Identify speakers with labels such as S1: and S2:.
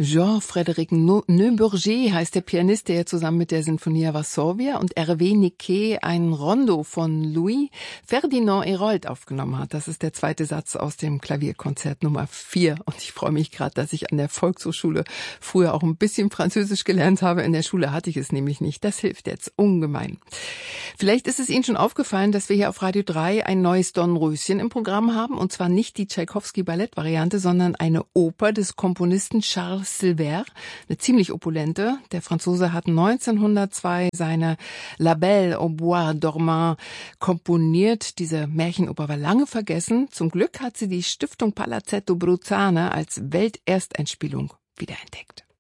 S1: Jean-Frédéric Neuburger heißt der Pianist, der zusammen mit der Sinfonia Varsovia und Hervé Niquet ein Rondo von Louis Ferdinand Hérold aufgenommen hat. Das ist der zweite Satz aus dem Klavierkonzert Nummer 4. Und ich freue mich gerade, dass ich an der Volkshochschule früher auch ein bisschen Französisch gelernt habe. In der Schule hatte ich es nämlich nicht. Das hilft jetzt ungemein. Vielleicht ist es Ihnen schon aufgefallen, dass wir hier auf Radio 3 ein neues Dornröschen im Programm haben. Und zwar nicht die Tschaikowski-Ballett-Variante, sondern eine Oper des Komponisten Charles Silver, eine ziemlich opulente. Der Franzose hat 1902 seine La Belle au Bois dormant komponiert. Diese Märchenoper war lange vergessen. Zum Glück hat sie die Stiftung Palazzetto Bruzane als Weltersteinspielung wiederentdeckt.